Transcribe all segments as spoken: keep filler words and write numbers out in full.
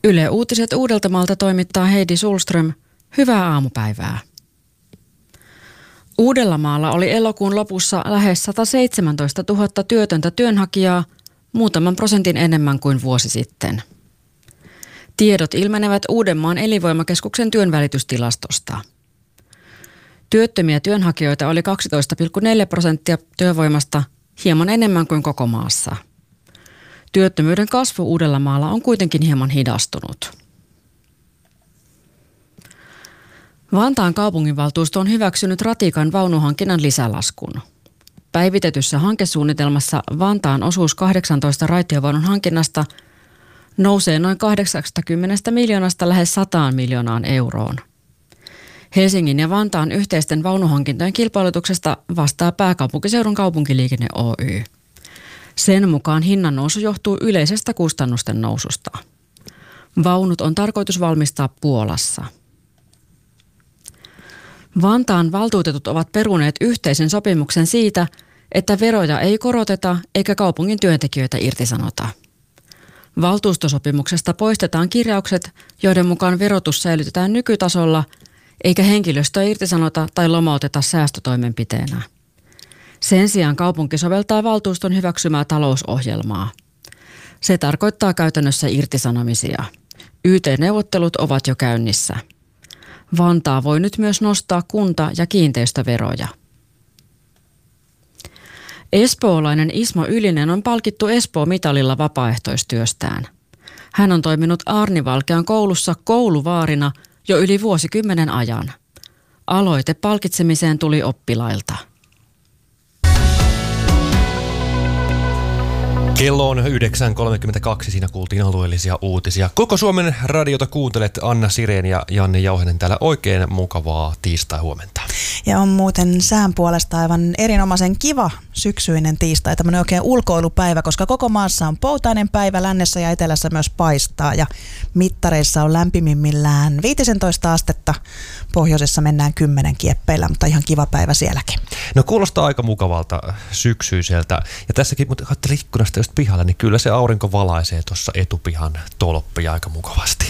Yle Uutiset Uudeltamaalta toimittaa Heidi Sulström. Hyvää aamupäivää. Uudellamaalla oli elokuun lopussa lähes sata seitsemäntoista tuhatta työtöntä työnhakijaa, muutaman prosentin enemmän kuin vuosi sitten. Tiedot ilmenevät Uudenmaan elinvoimakeskuksen työnvälitystilastosta. Työttömiä työnhakijoita oli kaksitoista pilkku neljä prosenttia työvoimasta, hieman enemmän kuin koko maassa. Työttömyyden kasvu Uudellamaalla on kuitenkin hieman hidastunut. Vantaan kaupunginvaltuusto on hyväksynyt ratikan vaunuhankinnan lisälaskun. Päivitetyssä hankesuunnitelmassa Vantaan osuus kahdeksantoista raitiovaunun hankinnasta nousee noin kahdeksankymmentä miljoonasta lähes sataan miljoonaan euroon. Helsingin ja Vantaan yhteisten vaunuhankintojen kilpailutuksesta vastaa Pääkaupunkiseudun kaupunkiliikenne Oy. Sen mukaan hinnan nousu johtuu yleisestä kustannusten noususta. Vaunut on tarkoitus valmistaa Puolassa. Vantaan valtuutetut ovat peruneet yhteisen sopimuksen siitä, että veroja ei koroteta eikä kaupungin työntekijöitä irtisanota. Valtuustosopimuksesta poistetaan kirjaukset, joiden mukaan verotus säilytetään nykytasolla, eikä henkilöstöä irtisanota tai lomauteta säästötoimenpiteenä. Sen sijaan kaupunki soveltaa valtuuston hyväksymää talousohjelmaa. Se tarkoittaa käytännössä irtisanomisia. Y T-neuvottelut ovat jo käynnissä. Vantaa voi nyt myös nostaa kunta- ja kiinteistöveroja. Espoolainen Ismo Ylinen on palkittu Espoo-mitalilla vapaaehtoistyöstään. Hän on toiminut Aarnivalkean koulussa kouluvaarina jo yli vuosikymmenen ajan. Aloite palkitsemiseen tuli oppilailta. Kello on yhdeksän kolmekymmentäkaksi, siinä kuultiin alueellisia uutisia. Koko Suomen radiota kuuntelet, Anna Sirén ja Janne Jauhenen täällä. Oikein mukavaa tiistai-huomenta. Ja on muuten sään puolesta aivan erinomaisen kiva syksyinen tiistai, tämmöinen oikein ulkoilupäivä, koska koko maassa on poutainen päivä, lännessä ja etelässä myös paistaa ja mittareissa on lämpimimmillään viisitoista astetta, pohjoisessa mennään kymmenen kieppeillä, mutta ihan kiva päivä sielläkin. No kuulostaa aika mukavalta syksyiseltä ja tässäkin, mutta katselin ikkunasta just pihalla, niin kyllä se aurinko valaisee tuossa etupihan tolppia aika mukavasti.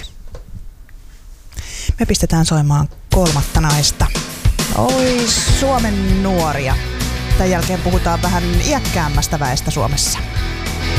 Me pistetään soimaan kolmatta naista. Oi Suomen nuoria. Tämän jälkeen puhutaan vähän iäkkäämmästä väestä Suomessa.